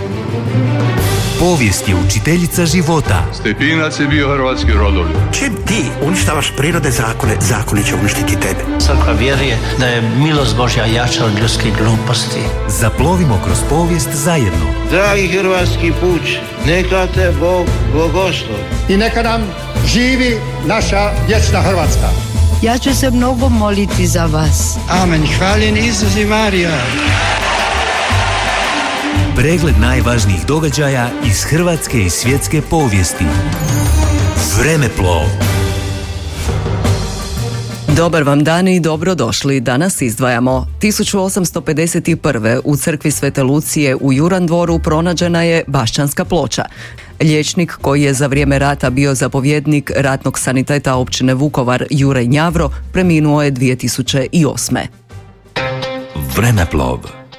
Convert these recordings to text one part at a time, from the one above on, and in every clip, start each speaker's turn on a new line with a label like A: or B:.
A: Povijest je učiteljica života.
B: Stepinac je bio hrvatski rodoljub.
C: Čim ti uništavaš prirode zakone, zakoni će uništiti tebe.
D: Crkva vjeruje da je milost Božja jača od ljudskih gluposti.
A: Zaplovimo kroz povijest zajedno.
E: Dragi hrvatski puč, neka te Bog blagoslovi.
F: I neka nam živi naša vječna Hrvatska.
G: Ja ću se mnogo moliti za vas.
E: Amen. Hvaljen Isus i Marija.
A: Pregled najvažnijih događaja iz hrvatske i svjetske povijesti. Vremeplov.
H: Dobar vam dan i dobrodošli. Danas izdvajamo. 1851. u crkvi Svete Lucije u Jurandvoru pronađena je Bašćanska ploča. Liječnik koji je za vrijeme rata bio zapovjednik ratnog saniteta općine Vukovar, Juraj Njavro, preminuo je 2008.
A: Vremeplov.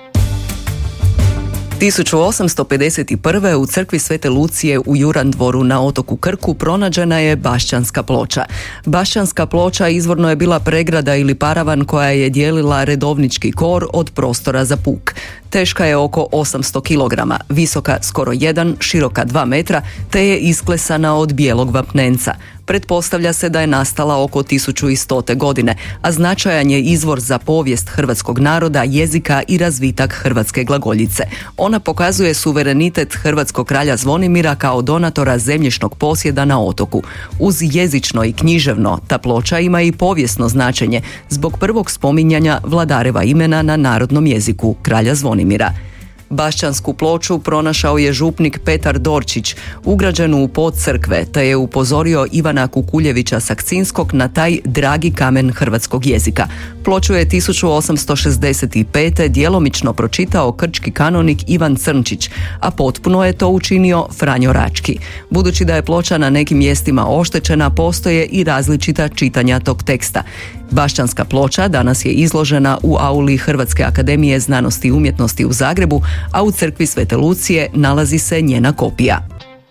H: 1851. u crkvi Svete Lucije u Jurandvoru na otoku Krku pronađena je Bašćanska ploča. Bašćanska ploča izvorno je bila pregrada ili paravan koja je dijelila redovnički kor od prostora za puk. Teška je oko 800 kg, visoka skoro 1, široka 2 metra, te je isklesana od bijelog vapnenca. Pretpostavlja se da je nastala oko 1100. godine, a značajan je izvor za povijest hrvatskog naroda, jezika i razvitak hrvatske glagoljice. Ona pokazuje suverenitet hrvatskog kralja Zvonimira kao donatora zemljišnog posjeda na otoku. Uz jezično i književno, ta ploča ima i povijesno značenje zbog prvog spominjanja vladareva imena na narodnom jeziku, kralja Zvonimira. Bašćansku ploču pronašao je župnik Petar Dorčić, ugrađenu u pod crkve, te je upozorio Ivana Kukuljevića Sakcinskog na taj dragi kamen hrvatskog jezika. Ploču je 1865. djelomično pročitao krčki kanonik Ivan Crnčić, a potpuno je to učinio Franjo Rački. Budući da je ploča na nekim mjestima oštećena, postoje i različita čitanja tog teksta. Bašćanska ploča danas je izložena u auli Hrvatske akademije znanosti i umjetnosti u Zagrebu, a u crkvi Svete Lucije nalazi se njena kopija.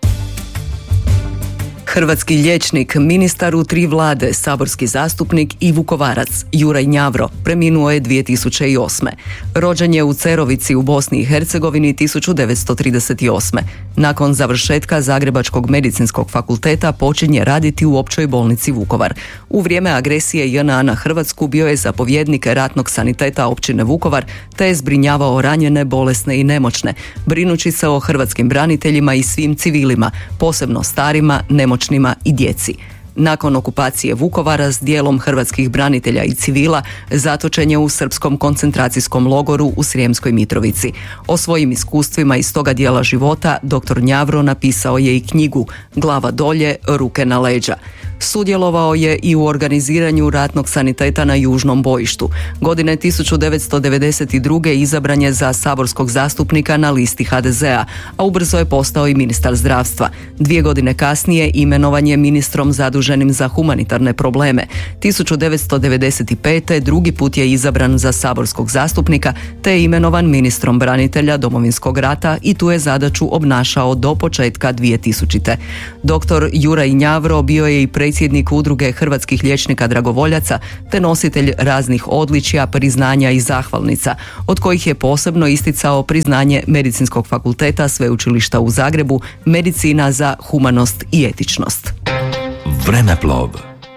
H: Hrvatski liječnik, ministar u 3 vlade, saborski zastupnik i Vukovarac, Juraj Njavro, preminuo je 2008. Rođen je u Cerovici u Bosni i Hercegovini 1938. Nakon završetka Zagrebačkog medicinskog fakulteta počinje raditi u općoj bolnici Vukovar. U vrijeme agresije JNA na Hrvatsku bio je zapovjednik ratnog saniteta općine Vukovar, te je zbrinjavao ranjene, bolesne i nemoćne, brinući se o hrvatskim braniteljima i svim civilima, posebno starima, nemoćnima i djeci. Nakon okupacije Vukovara s dijelom hrvatskih branitelja i civila zatočen je u srpskom koncentracijskom logoru u Srijemskoj Mitrovici. O svojim iskustvima iz toga dijela života dr. Njavro napisao je i knjigu Glava dolje, ruke na leđa. Sudjelovao je i u organiziranju ratnog saniteta na južnom bojištu. Godine 1992. izabran je za saborskog zastupnika na listi HDZ-a, a ubrzo je postao i ministar zdravstva. 2 godine kasnije imenovan je ministrom zaduženim za humanitarne probleme. 1995. drugi put je izabran za saborskog zastupnika, te je imenovan ministrom branitelja Domovinskog rata i tu je zadaću obnašao do početka 2000. Dr. Juraj Njavro bio je i predsjednik udruge hrvatskih liječnika dragovoljaca, te nositelj raznih odličja, priznanja i zahvalnica, od kojih je posebno isticao priznanje Medicinskog fakulteta Sveučilišta u Zagrebu, medicina za humanost i etičnost.
A: Vremeplov.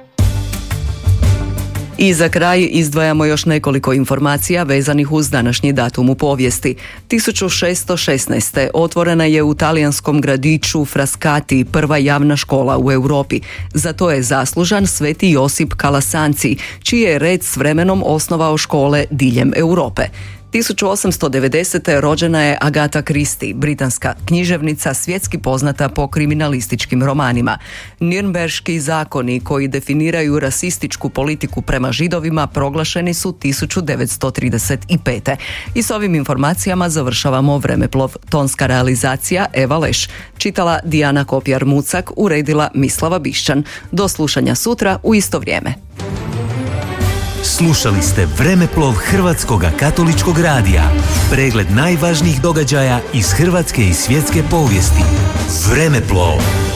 H: I za kraj izdvajamo još nekoliko informacija vezanih uz današnji datum u povijesti. 1616. otvorena je u talijanskom gradiću Frascati prva javna škola u Europi. Za to je zaslužan Sveti Josip Kalasanci, čiji je red s vremenom osnovao škole diljem Europe. 1890. rođena je Agatha Christie, britanska književnica svjetski poznata po kriminalističkim romanima. Nürnberški zakoni koji definiraju rasističku politiku prema Židovima proglašeni su 1935. I s ovim informacijama završavamo Vremeplov. Tonska realizacija Eva Leš. Čitala Dijana Kopjar-Mucak, uredila Mislava Bišćan. Do slušanja sutra u isto vrijeme.
A: Slušali ste Vremeplov Hrvatskog katoličkog radija. Pregled najvažnijih događaja iz hrvatske i svjetske povijesti. Vremeplov.